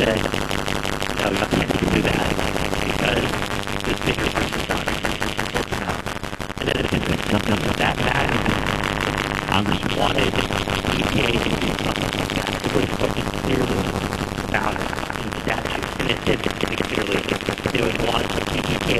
said, no, you can't do that because this bigger person's not working out. And then if it's something that bad, Congress wanted EPA to do something like that. It was fucking clearly about it in statute. And it did clearly. They would want to